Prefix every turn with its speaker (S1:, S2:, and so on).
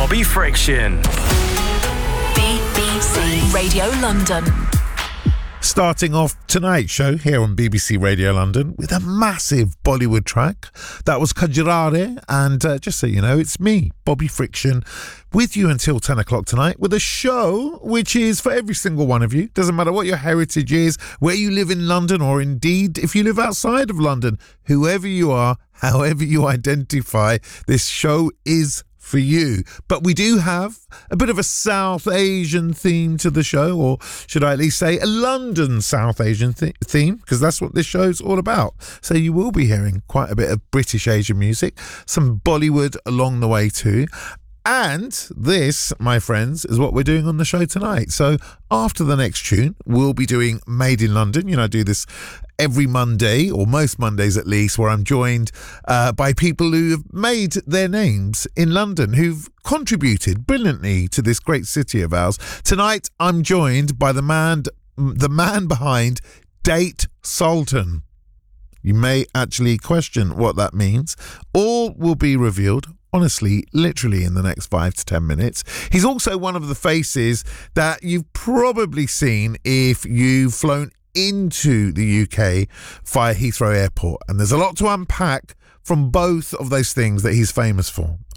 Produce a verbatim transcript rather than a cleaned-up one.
S1: Bobby Friction.
S2: B B C Radio London.
S3: Starting off tonight's show here on B B C Radio London with a massive Bollywood track. That was Kajrare, and uh, just so you know, it's me, Bobby Friction, with you until ten o'clock tonight with a show which is for every single one of you. Doesn't matter what your heritage is, where you live in London, or indeed if you live outside of London, whoever you are, however you identify, this show is for you. But we do have a bit of a South Asian theme to the show, or should I at least say a London South Asian th- theme, because that's what this show's all about. So you will be hearing quite a bit of British Asian music, some Bollywood along the way too. And this, my friends, is what we're doing on the show tonight. So after the next tune, we'll be doing Made in London. You know, I do this every Monday, or most Mondays at least, where I'm joined uh, by people who have made their names in London, who've contributed brilliantly to this great city of ours. Tonight, I'm joined by the man, the man behind Date Sultan. You may actually question what that means. All will be revealed, honestly, literally in the next five to ten minutes. He's also one of the faces that you've probably seen if you've flown into the U K via Heathrow Airport. And there's a lot to unpack from both of those things that he's famous for.